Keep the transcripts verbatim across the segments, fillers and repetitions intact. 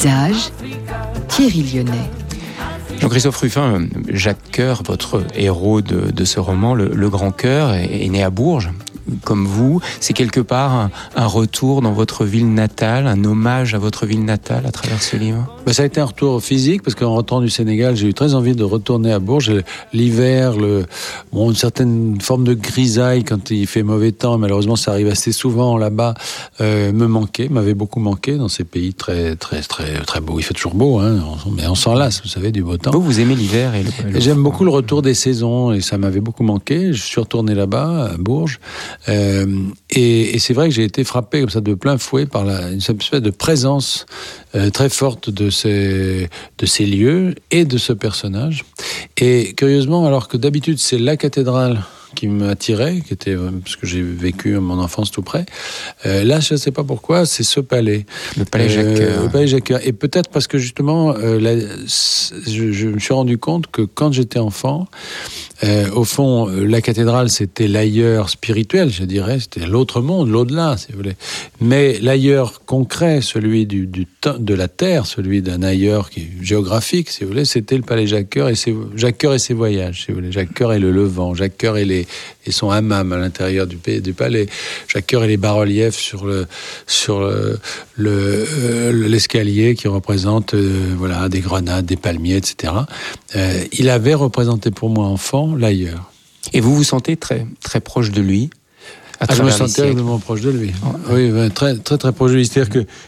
Visage, Thierry Lyonnais. Jean-Christophe Ruffin, Jacques Coeur, votre héros de, de ce roman, le, le Grand Cœur, est, est né à Bourges, comme vous. C'est quelque part un, un retour dans votre ville natale, un hommage à votre ville natale à travers ce livre. Ben, ça a été un retour physique, parce qu'en rentrant du Sénégal, j'ai eu très envie de retourner à Bourges. L'hiver, le, bon, une certaine forme de grisaille quand il fait mauvais temps, malheureusement ça arrive assez souvent là-bas, euh, me manquait, m'avait beaucoup manqué dans ces pays très, très, très, très beaux. Il fait toujours beau, hein, mais on s'en lasse, vous savez, du beau temps. Vous, vous aimez l'hiver et le, le et j'aime beaucoup le retour des saisons, et ça m'avait beaucoup manqué. Je suis retourné là-bas, à Bourges, euh, et, et c'est vrai que j'ai été frappé comme ça de plein fouet par la, une espèce de présence euh, très forte de ces, de ces lieux et de ce personnage. Et curieusement, alors que d'habitude c'est la cathédrale qui m'attirait, qui était, parce que j'ai vécu mon enfance tout près. Euh, là, je ne sais pas pourquoi, c'est ce palais. Le palais Jacques Coeur. Euh, le palais Jacques Coeur. Et peut-être parce que justement, euh, la, je, je me suis rendu compte que quand j'étais enfant, euh, au fond, la cathédrale, c'était l'ailleurs spirituel, je dirais, c'était l'autre monde, l'au-delà, si vous voulez. Mais l'ailleurs concret, celui du, du de la terre, celui d'un ailleurs qui, géographique, si vous voulez, c'était le palais Jacques Coeur et ses, Jacques Coeur et ses voyages, si vous voulez. Jacques Coeur et le Levant, Jacques Coeur et les et son hammam à l'intérieur du, du palais. Jacques Coeur et les bas-reliefs sur le sur le, le euh, l'escalier qui représente euh, voilà des grenades, des palmiers, et cetera. Euh, il avait représenté pour moi enfant l'ailleurs. Et vous vous sentez très très proche de lui. À ah, je me sentais sentais vraiment proche de lui. Oh. Oui, très très très proche de lui. C'est-à-dire que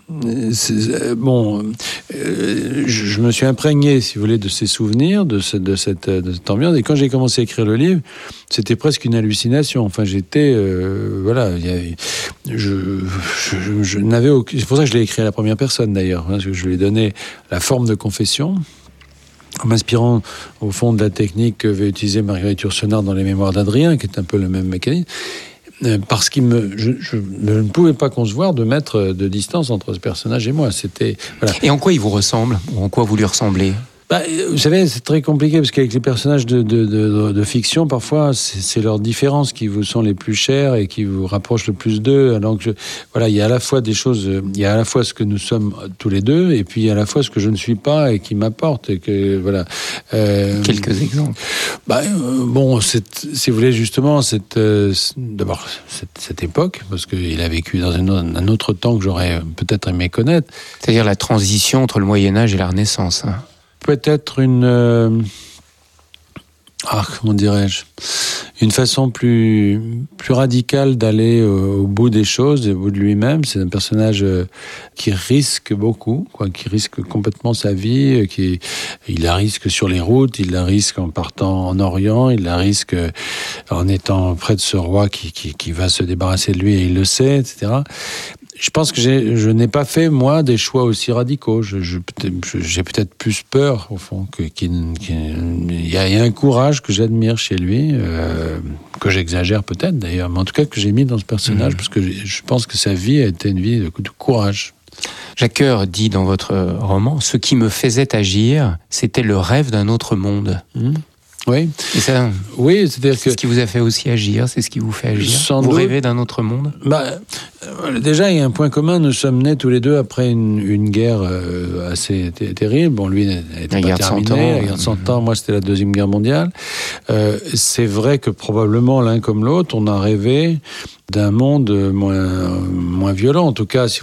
C'est, bon, euh, je, je me suis imprégné, si vous voulez, de ces souvenirs, de, ce, de, cette, de cette ambiance. Et quand j'ai commencé à écrire le livre, c'était presque une hallucination. Enfin, j'étais, euh, voilà, y a, je, je, je, je n'avais aucun. C'est pour ça que je l'ai écrit à la première personne, d'ailleurs, hein, parce que je lui ai donné la forme de confession, en m'inspirant au fond de la technique que veut utiliser Marguerite Yourcenar dans Les Mémoires d'Adrien, qui est un peu le même mécanisme. Parce qu'il me, je, je ne pouvais pas concevoir de mettre de distance entre ce personnage et moi. C'était, voilà. Et en quoi il vous ressemble ? Ou en quoi vous lui ressemblez ? Bah, vous savez, c'est très compliqué parce qu'avec les personnages de, de, de, de fiction, parfois, c'est, c'est leurs différences qui vous sont les plus chères et qui vous rapprochent le plus d'eux. Alors que je, voilà, il y a à la fois des choses, il y a à la fois ce que nous sommes tous les deux, et puis il y a à la fois ce que je ne suis pas et qui m'apporte. Et que voilà. Euh, Quelques exemples. Bah, euh, bon, c'est, si vous voulez justement, cette, euh, d'abord cette, cette époque, parce qu'il a vécu dans une, un autre temps que j'aurais peut-être aimé connaître. C'est-à-dire la transition entre le Moyen Âge et la Renaissance. Hein. Peut-être une, euh, ah, comment dirais-je, une façon plus, plus radicale d'aller au, au bout des choses, au bout de lui-même. C'est un personnage euh, qui risque beaucoup, quoi, qui risque complètement sa vie, qui, il la risque sur les routes, il la risque en partant en Orient, il la risque en étant près de ce roi qui, qui, qui va se débarrasser de lui et il le sait, et cetera. Je pense que j'ai, je n'ai pas fait, moi, des choix aussi radicaux. Je, je, j'ai peut-être plus peur, au fond, que, qu'il, qu'il y, a, il y a un courage que j'admire chez lui, euh, que j'exagère peut-être d'ailleurs, mais en tout cas que j'ai mis dans ce personnage, mmh. parce que je pense que sa vie a été une vie de, de courage. Jacques Coeur dit dans votre roman, « Ce qui me faisait agir, c'était le rêve d'un autre monde. Mmh. » Oui. Et ça, oui, c'est-à-dire c'est que ce qui vous a fait aussi agir, c'est ce qui vous fait agir. Sans vous doute. Rêvez d'un autre monde. Bah, euh, déjà, il y a un point commun. Nous sommes nés tous les deux après une, une guerre euh, assez t- terrible. Bon, lui n'était pas terminé. La guerre de cent ans. Moi, c'était la deuxième guerre mondiale. Euh, c'est vrai que probablement l'un comme l'autre, on a rêvé d'un monde moins moins violent. En tout cas, si